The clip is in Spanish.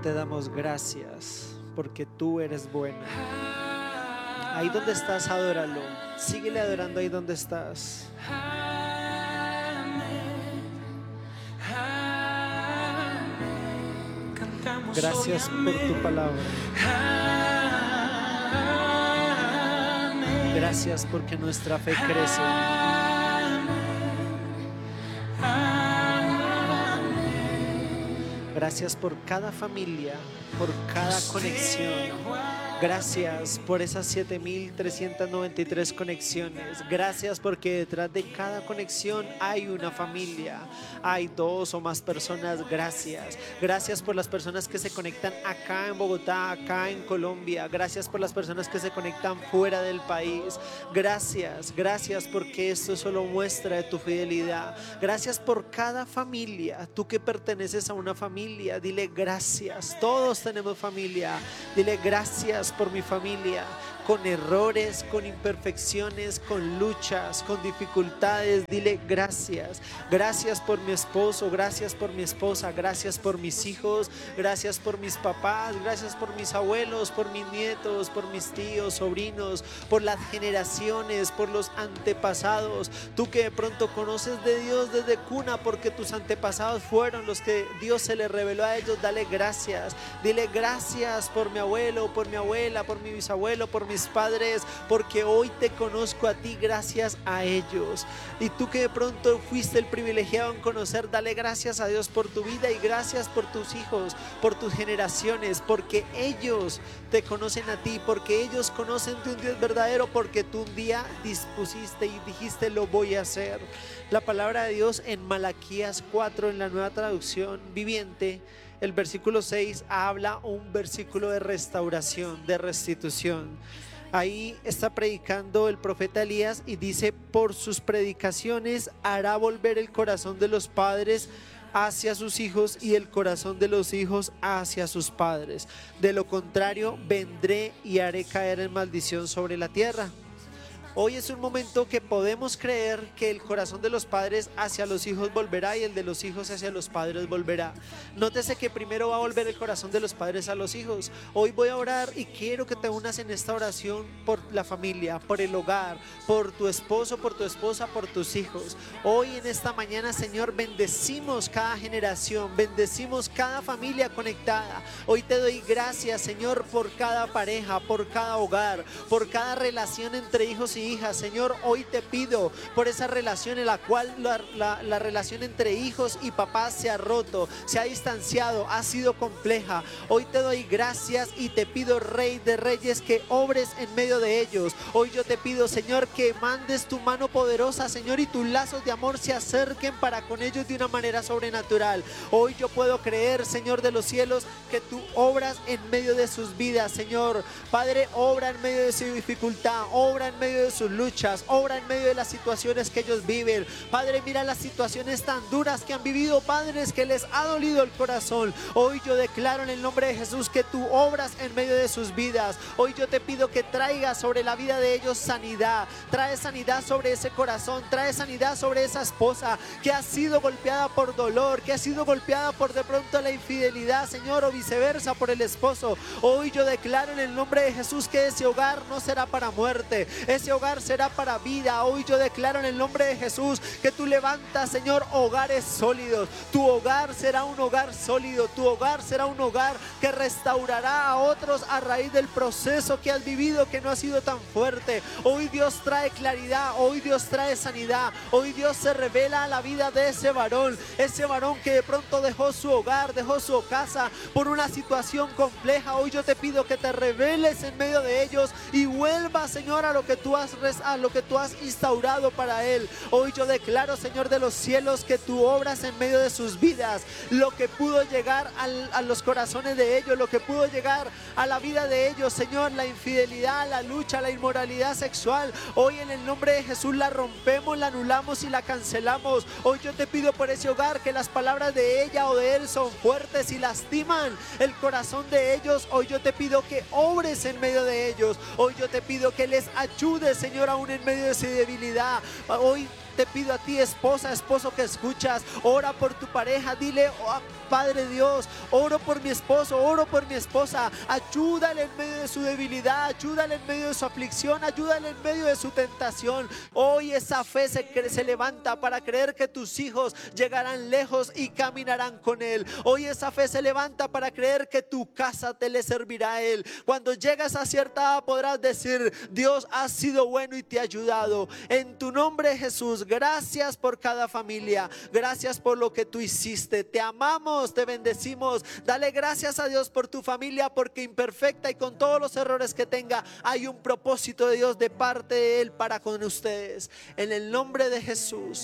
Te damos gracias porque tú eres bueno. Ahí donde estás, adóralo. Síguele adorando ahí donde estás. Gracias por tu palabra. Gracias porque nuestra fe crece. Gracias por cada familia, por cada conexión. Gracias por esas 7,393 conexiones. Gracias porque detrás de cada conexión hay una familia, hay 2 o más personas. Gracias. Gracias por las personas que se conectan acá en Bogotá, acá en Colombia. Gracias por las personas que se conectan fuera del país. Gracias, gracias porque esto solo muestra de tu fidelidad. Gracias por cada familia. Tú que perteneces a una familia, dile gracias. Todos tenemos familia. Dile gracias por mi familia, con errores, con imperfecciones, con luchas, con dificultades. Dile gracias. Gracias por mi esposo, gracias por mi esposa, gracias por mis hijos, gracias por mis papás, gracias por mis abuelos, por mis nietos, por mis tíos, sobrinos, por las generaciones, por los antepasados. Tú que de pronto conoces de Dios desde cuna porque tus antepasados fueron los que Dios se les reveló a ellos, dale gracias. Dile gracias por mi abuelo, por mi abuela, por mi bisabuelo, por mis padres, porque hoy te conozco a ti gracias a ellos. Y tú que de pronto fuiste el privilegiado en conocer, dale gracias a Dios por tu vida y gracias por tus hijos, por tus generaciones, porque ellos te conocen a ti, porque ellos conocen de un Dios verdadero, porque tú un día dispusiste y dijiste lo voy a hacer. La palabra de Dios en Malaquías 4, en la Nueva Traducción Viviente, el versículo 6 habla un versículo de restauración, de restitución. Ahí está predicando el profeta Elías y dice: por sus predicaciones hará volver el corazón de los padres hacia sus hijos y el corazón de los hijos hacia sus padres. De lo contrario, vendré y haré caer en maldición sobre la tierra. Hoy es un momento que podemos creer que el corazón de los padres hacia los hijos volverá y el de los hijos hacia los padres volverá. Nótese que primero va a volver el corazón de los padres a los hijos. Hoy voy a orar y quiero que te unas en esta oración por la familia, por el hogar, por tu esposo, por tu esposa, por tus hijos. Hoy en esta mañana, Señor, bendecimos cada generación, bendecimos cada familia conectada. Hoy te doy gracias, Señor, por cada pareja, por cada hogar, por cada relación entre hijos y hijas. Señor, hoy te pido por esa relación en la cual la relación entre hijos y papás se ha roto, se ha distanciado, ha sido compleja. Hoy te doy gracias y te pido, Rey de Reyes, que obres en medio de ellos. Hoy yo te pido, Señor, que mandes tu mano poderosa, Señor, y tus lazos de amor se acerquen para con ellos de una manera sobrenatural. Hoy yo puedo creer, Señor de los cielos, que tú obras en medio de sus vidas, Señor. Padre, obra en medio de su dificultad, obra en medio de sus luchas, obra en medio de las situaciones que ellos viven. Padre, mira las situaciones tan duras que han vivido, padres, que les ha dolido el corazón. Hoy yo declaro en el nombre de Jesús que tú obras en medio de sus vidas. Hoy yo te pido que traigas sobre la vida de ellos sanidad. Trae sanidad sobre ese corazón, trae sanidad sobre esa esposa que ha sido golpeada por dolor, que ha sido golpeada por de pronto la infidelidad, Señor, o viceversa por el esposo. Hoy yo declaro en el nombre de Jesús que ese hogar no será para muerte, ese hogar será para vida. Hoy yo declaro en el nombre de Jesús que tú levantas, Señor, hogares sólidos. Tu hogar será un hogar sólido, tu hogar será un hogar que restaurará a otros a raíz del proceso que has vivido, que no ha sido tan fuerte. Hoy Dios trae claridad, hoy Dios trae sanidad, hoy Dios se revela a la vida de ese varón que de pronto dejó su hogar, dejó su casa por una situación compleja. Hoy yo te pido que te reveles en medio de ellos y vuelva, Señor, a lo que tú has instaurado para él. Hoy yo declaro, Señor de los cielos, que tú obras en medio de sus vidas. Lo que pudo llegar a los corazones de ellos, lo que pudo llegar a la vida de ellos, Señor, la infidelidad, la lucha, la inmoralidad sexual, hoy en el nombre de Jesús la rompemos, la anulamos y la cancelamos. Hoy yo te pido por ese hogar que las palabras de ella o de él son fuertes y lastiman el corazón de ellos. Hoy yo te pido que obres en medio de ellos. Hoy yo te pido que les ayudes, Señor, aún en medio de su debilidad. Hoy te pido a ti, esposa, esposo que escuchas, ora por tu pareja, dile: oh, Padre Dios, oro por mi esposo, oro por mi esposa, ayúdale en medio de su debilidad, ayúdale en medio de su aflicción, ayúdale en medio de su tentación. Hoy esa fe se levanta para creer que tus hijos llegarán lejos y caminarán con Él. Hoy esa fe se levanta para creer que tu casa te le servirá a Él. Cuando llegas a cierta edad podrás decir: Dios ha sido bueno y te ha ayudado. En tu nombre, Jesús, gracias por cada familia, gracias por lo que tú hiciste. Te amamos, te bendecimos. Dale gracias a Dios por tu familia, porque imperfecta y con todos los errores que tenga, hay un propósito de Dios de parte de Él para con ustedes. En el nombre de Jesús.